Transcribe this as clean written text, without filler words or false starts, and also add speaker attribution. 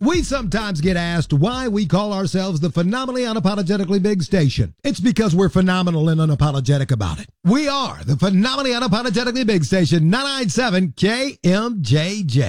Speaker 1: We sometimes get asked why we call ourselves the Phenomenally Unapologetically Big Station. It's because we're phenomenal and unapologetic about it. We are the Phenomenally Unapologetically Big Station, 997 KMJJ.